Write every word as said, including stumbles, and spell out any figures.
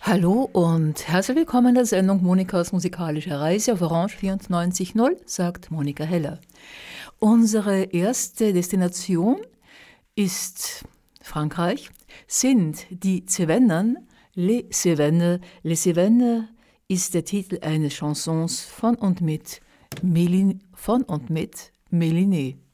Hallo und herzlich willkommen in der Sendung Monikas musikalische Reise auf Orange vierundneunzig Komma null, sagt Monika Heller. Unsere erste Destination ist Frankreich, sind die Cévennes, Les Cévennes. Les Cévennes ist der Titel eines Chansons von und mit Méline, von und mit Méliné.